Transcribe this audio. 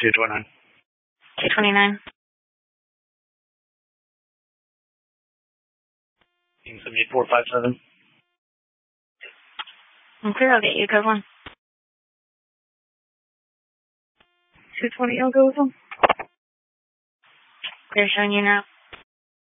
229. 229. 78457. I'm clear. I'll get you code 1. 220, I'll go with them. They're showing you now.